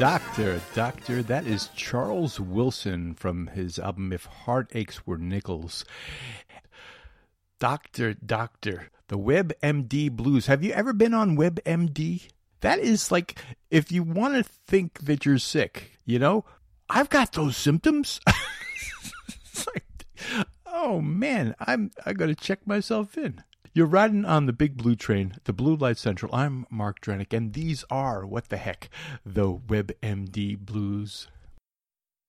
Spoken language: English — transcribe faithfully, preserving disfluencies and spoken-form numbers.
Doctor, Doctor, that is Charles Wilson from his album If Heartaches Were Nickels. Doctor, Doctor, the WebMD Blues. Have you ever been on WebMD? That is like, if you want to think that you're sick, you know, I've got those symptoms. It's like, oh man, I'm I got to check myself in. You're riding on the big blue train, the Blue Light Central. I'm Mark Drenick, and these are, what the heck, the WebMD Blues.